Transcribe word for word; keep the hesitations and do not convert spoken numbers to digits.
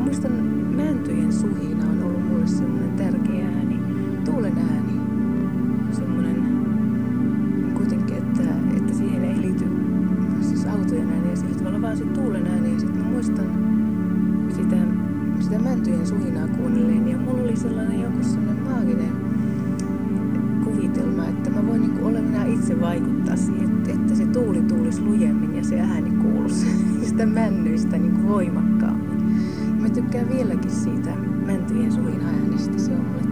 muistan, mäntyjen suhina on ollut mulle semmoinen tärkeä ääni, tuulen ääni. Semmoinen kuitenkin, että, että siihen ei liity siis autojen ääni ja sillä tavalla vaan se tuulen ääni. Ja sitten mä muistan sitä, sitä mäntyjen suhinaa kuunnelleen ja mulla oli sellainen joku sellainen maaginen kuvitelma, että mä voin niin olla minä itse vaikuttaa siihen, että se tuuli tuulisi lujemmin ja se ääni kuuluisi sitä männyistä niin voimakkaammin. Mä tykkään vieläkin siitä mäntyjen suhina äänestä, se on mulle